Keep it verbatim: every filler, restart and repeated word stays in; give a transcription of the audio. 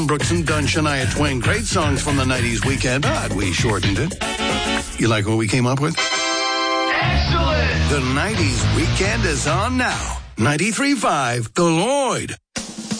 Brooks and Dunn, Shania Twain. Great songs from the nineties weekend, but we shortened it. You like what we came up with? Excellent! The nineties weekend is on now. ninety-three point five, The Lloyd.